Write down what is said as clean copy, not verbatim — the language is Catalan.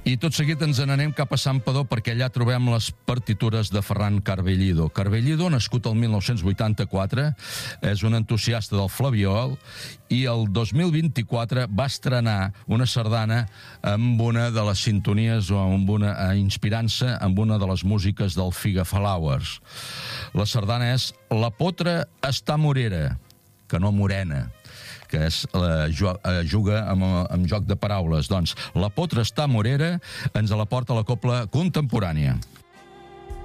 I tot seguit ens n'anem cap a Santpedor perquè allà trobem les partitures de Ferran Carbellido. Carbellido, nascut el 1984, és un entusiasta del flabiol i el 2024 va estrenar una sardana amb una de les sintonies o inspirant-se amb una de les músiques del Figa Flowers. La sardana és La potra està morera, que no morena, que juga amb joc de paraules. Doncs La potra està morera ens la porta la cobla contemporània.